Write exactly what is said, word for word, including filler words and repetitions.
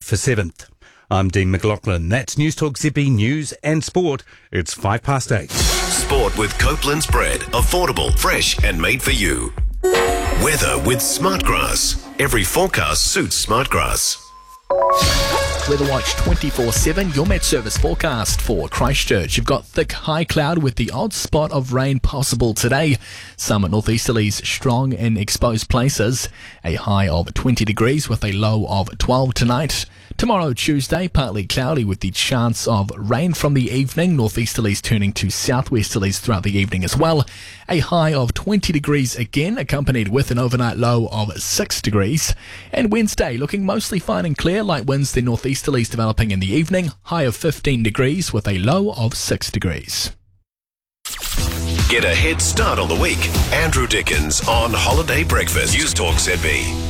for seventh. I'm Dean McLaughlin. That's News Talk Z B News and Sport. It's five past eight. Sport with Copeland's bread. Affordable, fresh and made for you. Weather with Smartgrass. Every forecast suits Smartgrass. Weather Watch twenty-four seven, your Met Service forecast for Christchurch. You've got thick high cloud with the odd spot of rain possible today. Some northeasterlies strong in exposed places. A high of twenty degrees with a low of twelve tonight. Tomorrow, Tuesday, partly cloudy with the chance of rain from the evening. Northeasterlies turning to southwesterlies throughout the evening as well. A high of twenty degrees again, accompanied with an overnight low of six degrees. And Wednesday, looking mostly fine and clear, light winds, the northeasterlies developing in the evening. High of fifteen degrees with a low of six degrees. Get a head start on the week. Andrew Dickens on Holiday Breakfast. News Talk Z B.